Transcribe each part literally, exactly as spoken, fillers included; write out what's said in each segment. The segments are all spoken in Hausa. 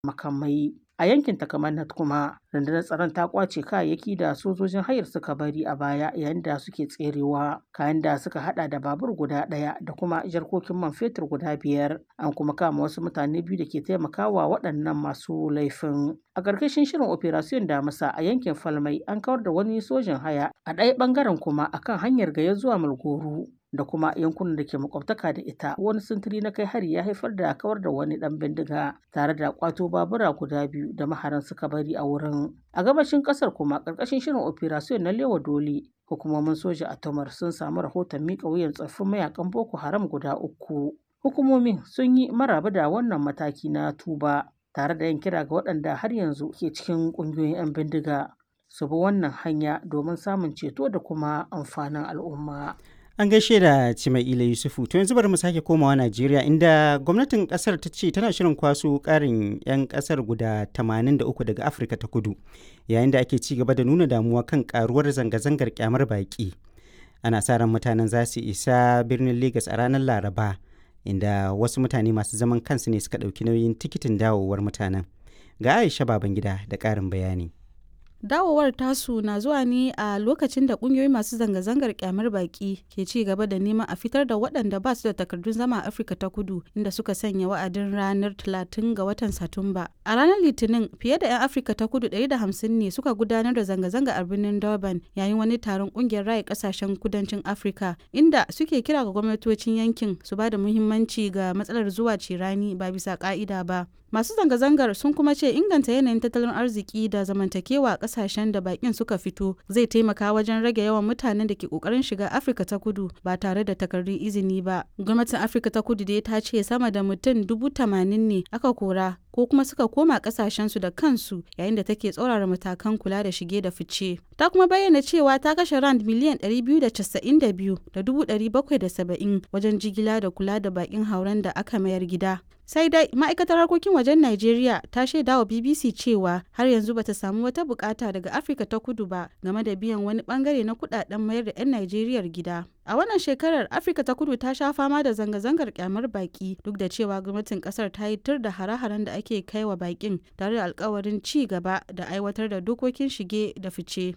makamai. A yankin Takamannet kuma, rundunar tsaron ta ƙwace kayayyaki da sojojin hayar suka bari a baya yayin da suke tserewa, kayan da suka haɗa da babur guda ɗaya da kuma jarkokin man fetur guda biyar. An kuma kama wasu mutane biyu da ke taimakawa waɗannan masu laifin. A ƙarƙashin shirin Operation Damisa a yankin Falmai an kawar da wani sojin haya, a ɗaya ɓangaren kuma akan hanyar Gaya zuwa Malgoro da kuma yankunan da ke makwabtaka da ita, wani sintiri na kai hari ya haifar da kawar da wani ɗan bindiga tare da ƙwato babura guda biyu da maharan suka bari a wurin. A gabashin ƙasar kuma ƙarƙashin shirin Operation na Lewa Dole, hukumomin soja a Tamar sun samu rahoton miƙa wuyan tsoffin mayakan Boko Haram guda uku. Hukumomin sun yi maraba da wannan mataki na tuba tare da yin kira ga waɗanda har yanzu ke cikin ƙungiyoyin 'yan bindiga su bi wannan hanya domin samun ceto da kuma amfanin al'umma. An gaishe da Cimaila Yusufu. To yanzu bari mu sake komawa Najeriya inda gwamnatin kasar ta ce tana shirin kwaso ƙarin 'yan kasar guda tamanin da uku daga Afirka ta Kudu yayin da ake ci gaba da nuna damuwa kan karuwar zanga-zangar kyamar baki. Ana sa ran mutanen za su isa birnin Lagos a ranar Laraba inda wasu mutane masu zaman kansu ne suka ɗauki nauyin tikitin dawowar mutanen. Ga Aisha Babangida da ƙarin bayani. Dawowar tasu na zuwa ne a lokacin da kungiyoyi masu zanga-zangar kyamar baki ke ci gaba da neman a fitar da waɗanda ba su da takardun zama a Afirka ta Kudu, inda suka sanya wa'adin ranar talatin ga watan Satumba. A ranar Litinin, fiye da 'yan Afirka ta Kudu ɗari da hamsin ne suka gudanar da zanga-zanga a birnin Durban yayin wani taron kungiyar raya kasashen kudancin Afirka, inda suke kira ga gwamnatocin yankin su ba da muhimmanci ga matsalar zuwa cirani ba bisa ka'ida ba. Masu zanga-zangar sun kuma ce inganta yanayin tattalin arziki da zamantakewa a kasashen da bakin suka fito zai taimaka wajen rage yawan mutanen da ke kokarin shiga Afirka ta Kudu ba tare da takardun izini ba. Gwamnatin Afirka ta Kudu dai ta ce sama da mutum dubu tamanin ne aka kora ko kuma suka koma kasashensu da kansu yayin da take tsaurara matakan kula da shige da fice. Ta kuma bayyana cewa ta kashe rand miliyan ɗari biyu da casa'in da biyu da dubu ɗari bakwai da saba'in wajen jigila da kula da bakin hauren da aka mayar gida. Sai dai ma'aikatar harkokin wajen Najeriya ta shaida wa B B C cewa har yanzu bata samu wata bukata daga Afirka ta Kudu ba game da biyan wani bangare na kudaden mayar da 'yan Najeriyar gida. A wannan shekarar Afirka ta Kudu ta sha fama da zanga-zangar kyamar baki duk da cewa gwamnatin kasar ta yi tur da hare-haren da ake kai wa bakin tare da alkawarin ci gaba da aiwatar da dokokin shige da fice.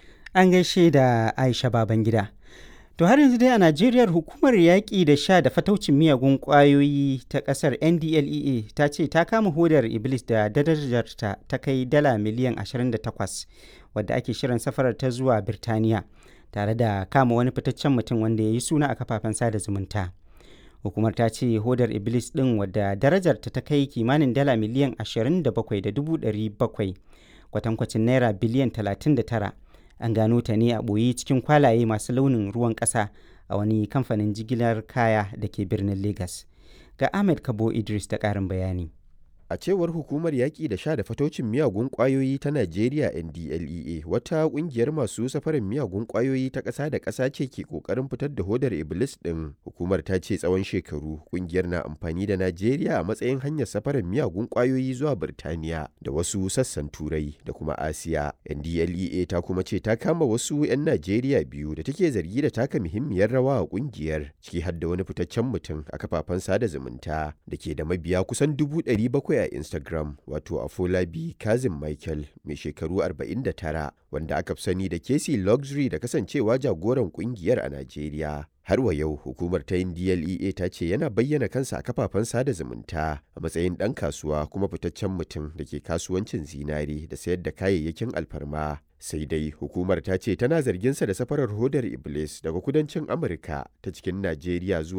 An gaishe da Aisha Babangida. To har yanzu dai a Najeriya hukumar yaƙi da sha da fataucin miyagun ƙwayoyi ta ƙasar N D L E A ta ce ta kama hodar Iblis da darajarta ta kai dala miliyan ashirin da takwas wadda ake shirin safarar ta zuwa Birtaniya tare da kama wani fitaccen mutum wanda ya yi suna a kafafen sada zumunta. Hukumar ta ce hodar Iblis ɗin wadda darajarta ta kai kimanin dala miliyan ashirin da bakwai da dubu ɗari bakwai kwatankwacin naira biliyan talatin da tara. An gano ta ne a ɓoye cikin kwalaye masu launin ruwan ƙasa a wani kamfanin jigilar kaya da ke birnin Legas. Ga Ahmed Kabo Idris da ƙarin bayani. A cewar hukumar yaƙi da sha da fatocin miyagun ƙwayoyi ta Najeriya N D L E A, wata ƙungiyar masu safarin miyagun ƙwayoyi ta ƙasa da ƙasa ce ke ƙoƙarin fitar da hodar Iblis ɗin. Hukumar ta ce tsawon shekaru ƙungiyar na amfani da Najeriya a matsayin hanyar safarin miyagun ƙwayoyi zuwa Birtaniya da wasu sassan Turai da kuma Asiya. N D L E A ta kuma ce ta kama wasu 'yan Najeriya biyu da take zargi da taka muhimmiyar rawa a ƙungiyar, ciki har da wani fitaccen mutum a kafafen sada zumunta da ke da mabiya kusan dubu ɗari bakwai a Instagram, wato Afolabi Kazim Michael mai shekaru arba'in da tara, wanda aka fi sani da Casey Luxury da kasancewa jagoran kungiyar a Najeriya. Har wa yau hukumar ta N D L E A ta ce yana bayyana kansa a kafafen sada zumunta a matsayin ɗan kasuwa kuma fitaccen mutum da ke kasuwancin zinari da sayar da kayayyakin alfarma. Sai dai hukumar ta ce tana zarginsa da safarar hodar Iblis daga kudancin Amurka ta cikin Najeriya zuwa